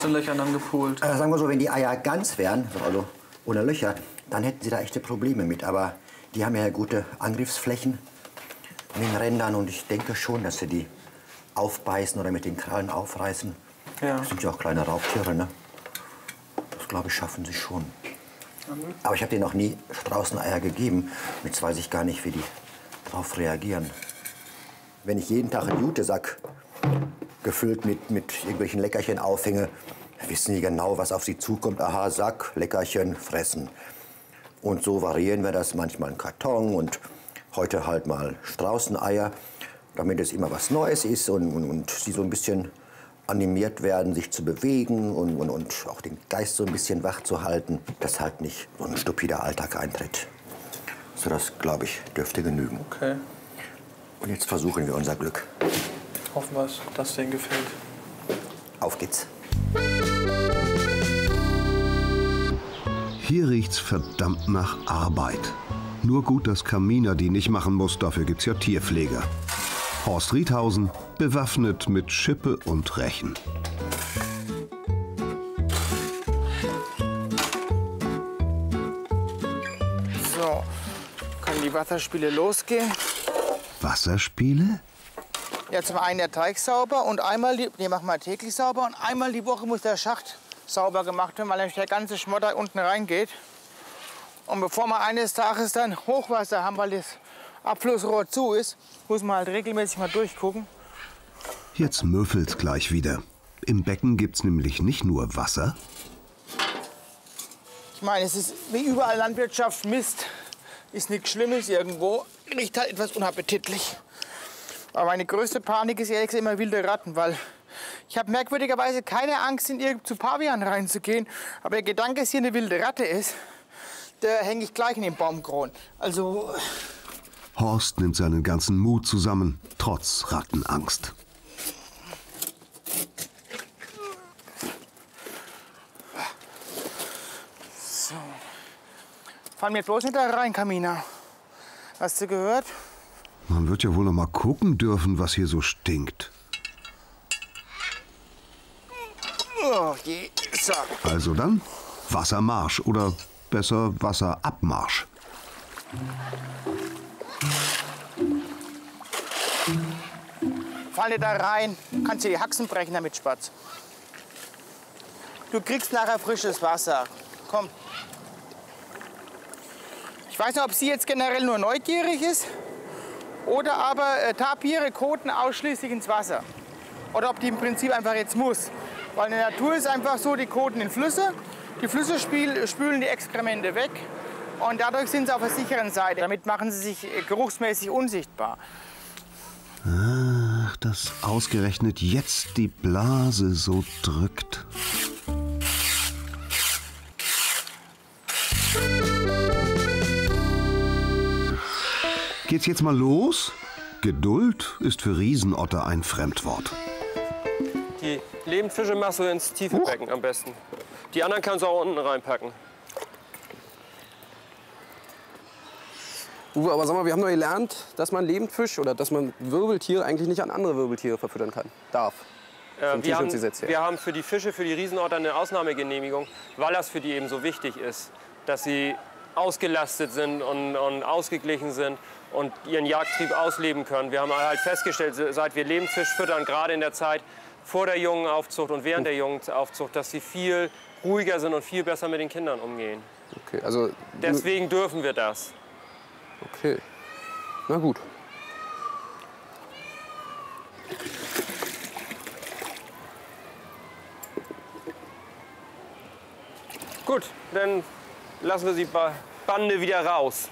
Löchern dann gepult. Sagen wir so, wenn die Eier ganz wären, also ohne Löcher, dann hätten sie da echte Probleme mit. Aber die haben ja gute Angriffsflächen in den Rändern und ich denke schon, dass sie die aufbeißen oder mit den Krallen aufreißen. Ja. Das sind ja auch kleine Raubtiere, ne? Das, glaube ich, schaffen sie schon. Aber ich habe denen noch nie Straußeneier gegeben. Jetzt weiß ich gar nicht, wie die darauf reagieren. Wenn ich jeden Tag einen Jutesack gefüllt mit irgendwelchen Leckerchen aufhänge, wissen die genau, was auf sie zukommt. Aha, Sack, Leckerchen, fressen. Und so variieren wir das. Manchmal ein Karton und heute halt mal Straußeneier, damit es immer was Neues ist und sie so ein bisschen animiert werden, sich zu bewegen und auch den Geist so ein bisschen wach zu halten, dass halt nicht so ein stupider Alltag eintritt. So, das, glaube ich, dürfte genügen. Okay. Und jetzt versuchen wir unser Glück. Hoffen wir, dass es denen gefällt. Auf geht's. Hier riecht's verdammt nach Arbeit. Nur gut, dass Carmina die nicht machen muss, dafür gibt's ja Tierpfleger. Horst Riethausen, bewaffnet mit Schippe und Rechen. So, können die Wasserspiele losgehen? Wasserspiele? Ja, zum einen der Teig sauber und einmal, den machen wir täglich sauber und einmal die Woche muss der Schacht sauber gemacht werden, weil nämlich der ganze Schmotter unten reingeht. Und bevor wir eines Tages dann Hochwasser haben, weil das Abflussrohr zu ist, muss man halt regelmäßig mal durchgucken. Jetzt müffelt's gleich wieder. Im Becken gibt's nämlich nicht nur Wasser. Ich meine, es ist wie überall Landwirtschaft, Mist, ist nichts Schlimmes irgendwo, riecht halt etwas unappetitlich. Aber meine größte Panik ist ehrlich gesagt immer wilde Ratten, weil ich habe merkwürdigerweise keine Angst, zu Pavian reinzugehen. Aber der Gedanke, dass hier eine wilde Ratte ist, da hänge ich gleich in den Baumkronen. Also... Horst nimmt seinen ganzen Mut zusammen, trotz Rattenangst. So. Fall mir bloß nicht da rein, Carmina. Hast du gehört? Man wird ja wohl noch mal gucken dürfen, was hier so stinkt. Oh je, so. Also dann Wassermarsch oder besser Wasserabmarsch. Fall dir da rein, kannst dir die Haxen brechen damit, Spatz. Du kriegst nachher frisches Wasser. Komm. Ich weiß nicht, ob sie jetzt generell nur neugierig ist oder aber Tapire koten ausschließlich ins Wasser. Oder ob die im Prinzip einfach jetzt muss. Weil in der Natur ist einfach so, die koten in Flüsse. Die Flüsse spülen die Exkremente weg. Und dadurch sind sie auf der sicheren Seite. Damit machen sie sich geruchsmäßig unsichtbar. Ach, dass ausgerechnet jetzt die Blase so drückt. Geht's jetzt mal los? Geduld ist für Riesenotter ein Fremdwort. Die Lebendfische machst du ins tiefe Becken am besten. Die anderen kannst du auch unten reinpacken. Uwe, aber sag mal, wir haben doch gelernt, dass man Lebendfisch oder dass man Wirbeltiere eigentlich nicht an andere Wirbeltiere verfüttern kann. Darf. Wir haben für die Fische, für die Riesenotter eine Ausnahmegenehmigung, weil das für die eben so wichtig ist, dass sie ausgelastet sind und ausgeglichen sind und ihren Jagdtrieb ausleben können. Wir haben halt festgestellt, seit wir Lebendfisch füttern, gerade in der Zeit vor der Jungenaufzucht und während der Jungenaufzucht, dass sie viel ruhiger sind und viel besser mit den Kindern umgehen. Okay, also deswegen dürfen wir das. Okay, na gut. Gut, dann lassen wir die Bande wieder raus.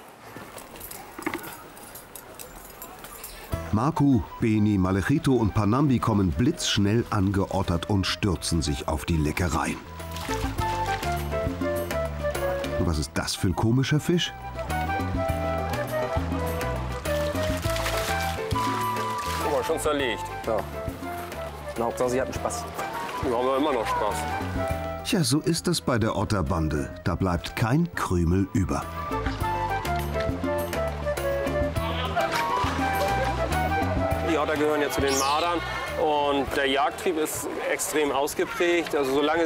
Marku, Beni, Malechito und Panambi kommen blitzschnell angeottert und stürzen sich auf die Leckereien. Und was ist das für ein komischer Fisch? Guck mal, schon zerlegt. Ja. Na, Hauptsache, sie hatten Spaß. Wir haben immer noch Spaß. Tja, so ist es bei der Otterbande. Da bleibt kein Krümel über. Die Otter gehören ja zu den Mardern und der Jagdtrieb ist extrem ausgeprägt. Also solange